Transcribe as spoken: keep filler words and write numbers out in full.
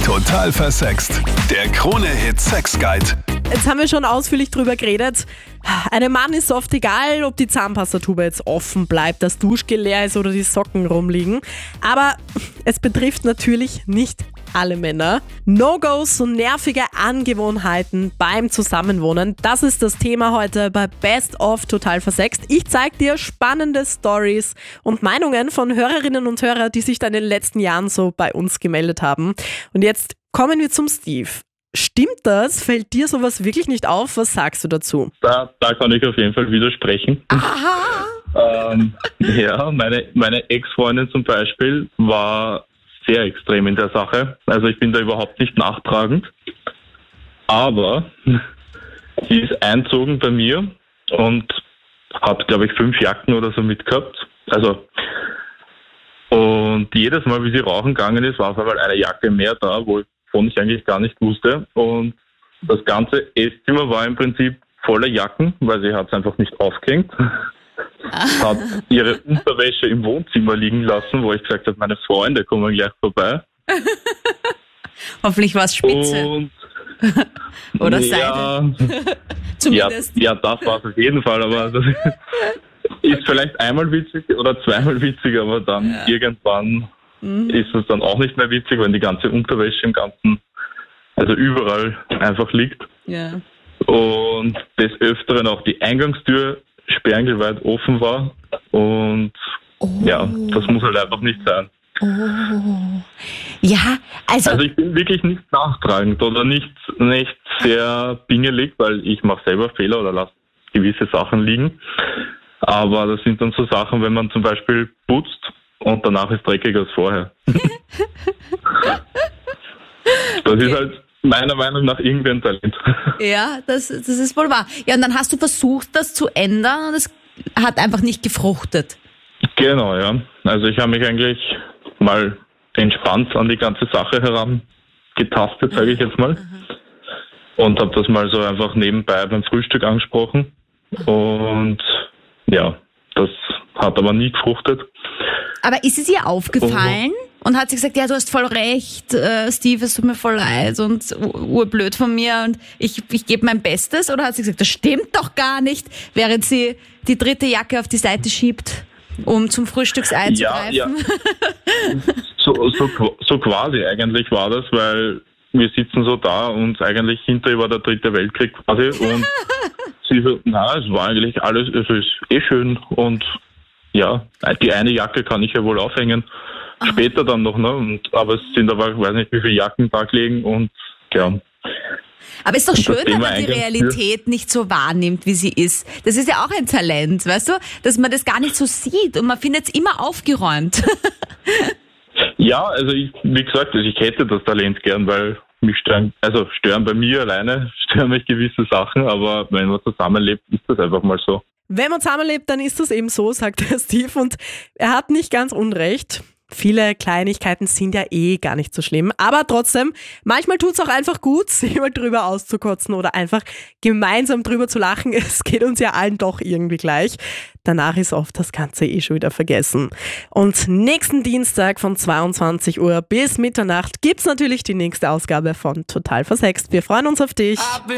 Total versext. Der Krone-Hit Sex Guide. Jetzt haben wir schon ausführlich drüber geredet. Einem Mann ist oft egal, ob die Zahnpastatube jetzt offen bleibt, das Duschgel leer ist oder die Socken rumliegen. Aber es betrifft natürlich nicht alle Männer. No-Gos und nervige Angewohnheiten beim Zusammenwohnen. Das ist das Thema heute bei Best of Total versext. Ich zeige dir spannende Stories und Meinungen von Hörerinnen und Hörern, die sich da in den letzten Jahren so bei uns gemeldet haben. Und jetzt kommen wir zum Steve. Stimmt das? Fällt dir sowas wirklich nicht auf? Was sagst du dazu? Da, da kann ich auf jeden Fall widersprechen. Aha! ähm, ja, meine, meine Ex-Freundin zum Beispiel war sehr extrem in der Sache. Also ich bin da überhaupt nicht nachtragend. Aber sie ist einzogen bei mir und hat, glaube ich, fünf Jacken oder so mitgehabt. Also und jedes Mal, wie sie rauchen gegangen ist, war auf einmal eine Jacke mehr da, wo von ich eigentlich gar nicht wusste. Und das ganze Esszimmer war im Prinzip voller Jacken, weil sie hat es einfach nicht aufgehängt. Hat ihre Unterwäsche im Wohnzimmer liegen lassen, wo ich gesagt habe, meine Freunde kommen gleich vorbei. Hoffentlich war es Spitze. Und oder ja, Seide. Zumindest. Ja, ja, das war es auf jeden Fall, aber das ist vielleicht einmal witzig oder zweimal witzig, aber dann ja. irgendwann mhm. ist es dann auch nicht mehr witzig, wenn die ganze Unterwäsche im ganzen, also überall einfach liegt. Ja. Und des Öfteren auch die Eingangstür sperrangelweit offen war und oh. ja, das muss halt einfach nicht sein. Oh. Ja, also... Also ich bin wirklich nicht nachtragend oder nicht, nicht sehr pingelig, weil ich mache selber Fehler oder lasse gewisse Sachen liegen. Aber das sind dann so Sachen, wenn man zum Beispiel putzt und danach ist dreckiger als vorher. Das okay. ist halt meiner Meinung nach irgendwie ein Talent. Ja, das, das ist wohl wahr. Ja, und dann hast du versucht, das zu ändern und es hat einfach nicht gefruchtet. Genau, ja. Also ich habe mich eigentlich mal entspannt an die ganze Sache herangetastet, sage ich jetzt mal. Mhm. Und habe das mal so einfach nebenbei beim Frühstück angesprochen. Und ja, das hat aber nie gefruchtet. Aber ist es ihr aufgefallen? Oh. Und hat sie gesagt, ja, du hast voll recht, äh, Steve, es tut mir voll leid und urblöd von mir und ich, ich gebe mein Bestes? Oder hat sie gesagt, das stimmt doch gar nicht, während sie die dritte Jacke auf die Seite schiebt, um zum Frühstücksei zu ja, greifen? Ja. so, so, so quasi eigentlich war das, weil wir sitzen so da und eigentlich hinter ihr war der dritte Weltkrieg quasi und sie so, na, es war eigentlich alles, es ist eh schön und ja, die eine Jacke kann ich ja wohl aufhängen. Später dann noch, ne? Und, aber es sind aber, ich weiß nicht, wie viele Jacken da liegen und ja. Aber ist doch schön, wenn man die Realität nicht so wahrnimmt, wie sie ist. Das ist ja auch ein Talent, weißt du? Dass man das gar nicht so sieht und man findet es immer aufgeräumt. Ja, also ich, wie gesagt, also ich hätte das Talent gern, weil mich stören, also stören bei mir alleine, stören mich gewisse Sachen, aber wenn man zusammenlebt, ist das einfach mal so. Wenn man zusammenlebt, dann ist das eben so, sagt der Steve, und er hat nicht ganz unrecht. Viele Kleinigkeiten sind ja eh gar nicht so schlimm, aber trotzdem, manchmal tut's auch einfach gut, sich mal drüber auszukotzen oder einfach gemeinsam drüber zu lachen. Es geht uns ja allen doch irgendwie gleich. Danach ist oft das Ganze eh schon wieder vergessen. Und nächsten Dienstag von zweiundzwanzig Uhr bis Mitternacht gibt's natürlich die nächste Ausgabe von Total versext. Wir freuen uns auf dich.